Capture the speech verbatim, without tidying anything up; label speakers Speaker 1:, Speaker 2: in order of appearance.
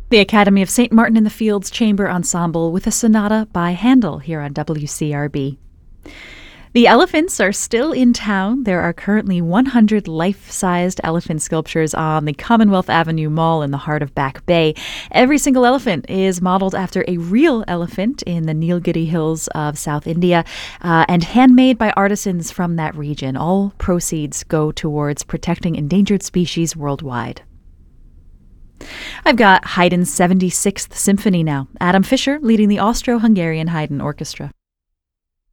Speaker 1: The Academy of Saint Martin in the Fields Chamber Ensemble with a sonata by Handel here on W C R B. The elephants are still in town. There are currently one hundred life-sized elephant sculptures on the Commonwealth Avenue Mall in the heart of Back Bay. Every single elephant is modeled after a real elephant in the Nilgiri Hills of South India uh, and handmade by artisans from that region. All proceeds go towards protecting endangered species worldwide. I've got Haydn's seventy-sixth Symphony now. Adam Fischer leading the Austro-Hungarian Haydn Orchestra.